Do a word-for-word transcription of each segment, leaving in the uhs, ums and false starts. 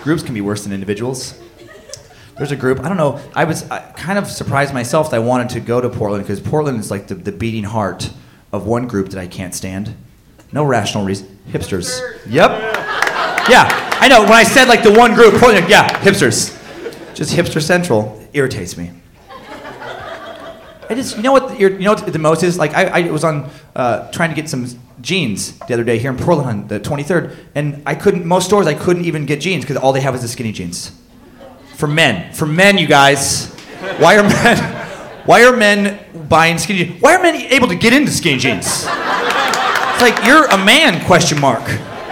groups can be worse than individuals. There's a group, I don't know, I was I kind of surprised myself that I wanted to go to Portland because Portland is like the, the beating heart of one group that I can't stand. No rational reason. Hipsters. Yep. Yeah, I know, when I said like the one group, Portland, yeah, hipsters. Just hipster central. It irritates me. It is, you know what, you know what the most is? Like, I, I was on, uh, trying to get some jeans the other day here in Portland on the twenty-third, and I couldn't, most stores I couldn't even get jeans because all they have is the skinny jeans. For men. For men, you guys. Why are men, why are men buying skinny jeans? Why are men able to get into skinny jeans? It's like, you're a man, question mark.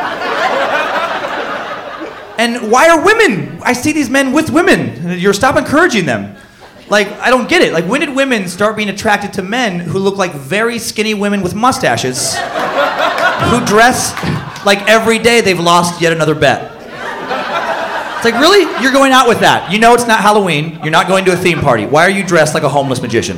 And why are women, I see these men with women. You're stop encouraging them. Like, I don't get it. Like, when did women start being attracted to men who look like very skinny women with mustaches, who dress like every day they've lost yet another bet? It's like, really? You're going out with that. You know it's not Halloween. You're not going to a theme party. Why are you dressed like a homeless magician?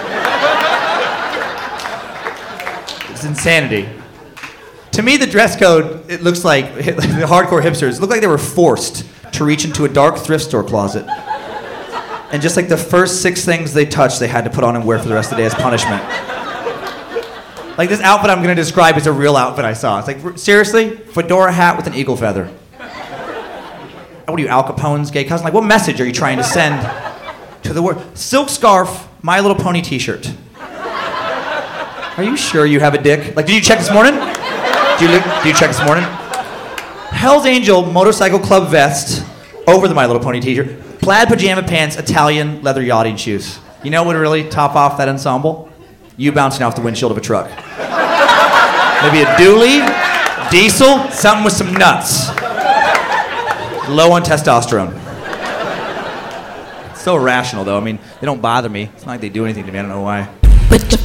It's insanity. To me, the dress code, it looks like, the hardcore hipsters, look like they were forced to reach into a dark thrift store closet. And just like the first six things they touched, they had to put on and wear for the rest of the day as punishment. Like, this outfit I'm going to describe is a real outfit I saw. It's like, seriously? Fedora hat with an eagle feather. What are you, Al Capone's gay cousin? Like, what message are you trying to send to the world? Silk scarf, My Little Pony t-shirt. Are you sure you have a dick? Like, did you check this morning? Did you, did you check this morning? Hell's Angel motorcycle club vest over the My Little Pony t-shirt. Plaid pajama pants, Italian leather yachting shoes. You know what would really top off that ensemble? You bouncing off the windshield of a truck. Maybe a dually, diesel, something with some nuts. Low on testosterone. It's so irrational, though. I mean, they don't bother me. It's not like they do anything to me. I don't know why. Put your